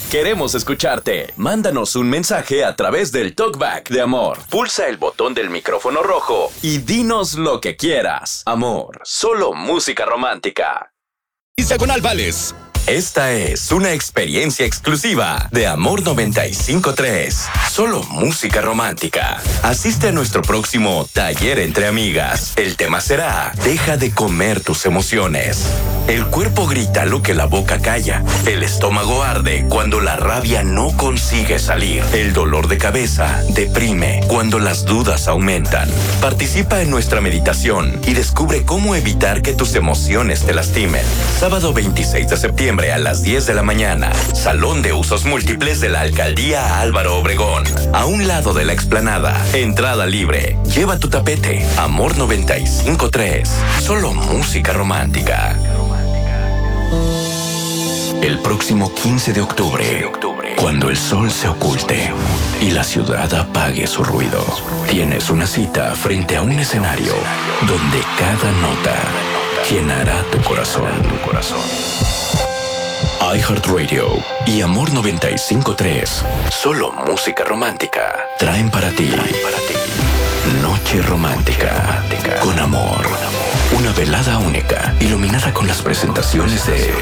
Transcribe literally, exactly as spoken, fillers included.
Queremos escucharte. Mándanos un mensaje a través del TalkBack de Amor. Pulsa el botón del micrófono rojo y dinos lo que quieras. Amor, solo música romántica. Diagonal Vales. Esta es una experiencia exclusiva de Amor noventa y cinco punto tres. Solo música romántica. Asiste a nuestro próximo taller entre amigas. El tema será: deja de comer tus emociones. El cuerpo grita lo que la boca calla. El estómago arde cuando la rabia no consigue salir. El dolor de cabeza deprime cuando las dudas aumentan. Participa en nuestra meditación y descubre cómo evitar que tus emociones te lastimen. Sábado veintiséis de septiembre a las diez de la mañana. Salón de usos múltiples de la Alcaldía Álvaro Obregón. A un lado de la explanada. Entrada libre. Lleva tu tapete. Amor noventa y cinco punto tres. Solo música romántica. El próximo quince de octubre, cuando el sol se oculte y la ciudad apague su ruido, tienes una cita frente a un escenario donde cada nota llenará tu corazón. iHeartRadio y Amor noventa y cinco punto tres, solo música romántica, traen para ti Noche Romántica con Amor. Una velada única, iluminada con las presentaciones de